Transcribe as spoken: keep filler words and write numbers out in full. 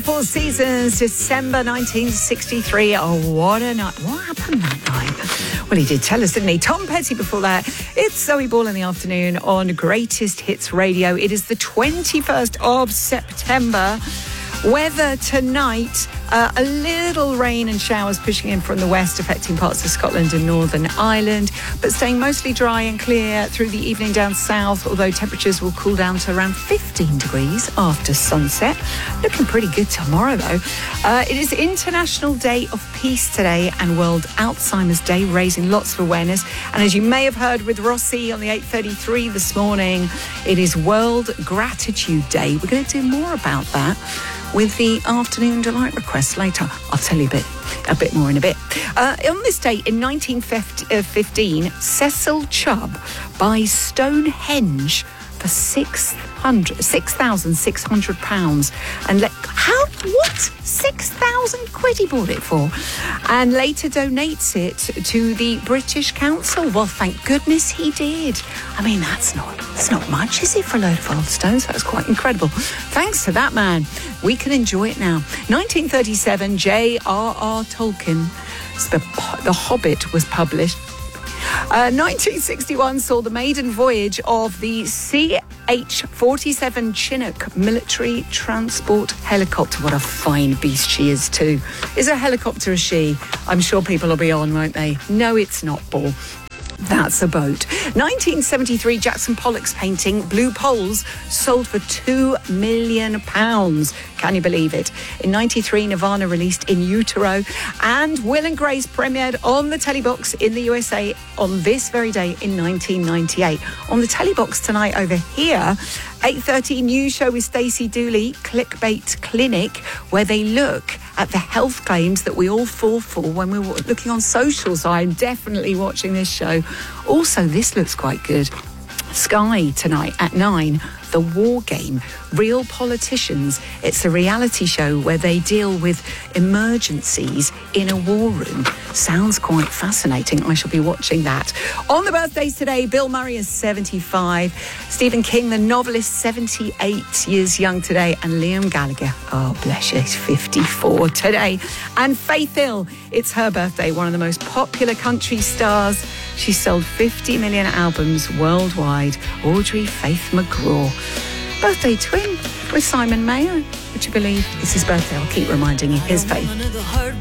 Four Seasons, December nineteen sixty-three. Oh, what a night. What happened that night? Well, he did tell us, didn't he? Tom Petty before that. It's Zoe Ball in the afternoon on Greatest Hits Radio. It is the twenty-first of September. Weather tonight, uh, a little rain and showers pushing in from the west, affecting parts of Scotland and Northern Ireland, but staying mostly dry and clear through the evening down south, although temperatures will cool down to around fifteen degrees after sunset. Looking pretty good tomorrow, though. Uh, it is International Day of Peace today and World Alzheimer's Day, raising lots of awareness. And as you may have heard with Rossi on the eight thirty-three this morning, it is World Gratitude Day. We're going to do more about that with the afternoon delight request later. I'll tell you a bit, a bit more in a bit. Uh, on this day in nineteen fifteen, Cecil Chubb buys Stonehenge for six thousand six hundred pounds. And let, how, what? six thousand quid he bought it for. And later donates it to the British Council. Well, thank goodness he did. I mean, that's not, that's not much, is it, for a load of old stones? That's quite incredible. Thanks to that man, we can enjoy it now. nineteen thirty-seven, J R R Tolkien, the, the Hobbit was published. Uh, nineteen sixty-one saw the maiden voyage of the C H forty-seven Chinook military transport helicopter. What a fine beast she is too. Is a helicopter a she? I'm sure people will be on, won't they? No, it's not, Paul. That's a boat. nineteen seventy-three, Jackson Pollock's painting Blue Poles sold for two million pounds. Can you believe it? In ninety-three, Nirvana released In Utero, and Will and Grace premiered on the telebox in the U S A on this very day in nineteen ninety-eight. On the telebox tonight over here, eight thirty news show with Stacey Dooley, Clickbait Clinic, where they look at the health claims that we all fall for when we're looking on social. So I'm definitely watching this show. Also, this looks quite good. Sky tonight at nine, The War Game, Real Politicians. It's a reality show where they deal with emergencies in a war room. Sounds quite fascinating. I shall be watching that. On the birthdays today, Bill Murray is seventy-five, Stephen King, the novelist, seventy-eight years young today, and Liam Gallagher, oh bless you, he's fifty-four today. And Faith Hill, it's her birthday, one of the most popular country stars. She sold fifty million albums worldwide. Audrey Faith McGraw. Birthday twin with Simon Mayo. Would you believe it's his birthday? I'll keep reminding you. Here's Faith.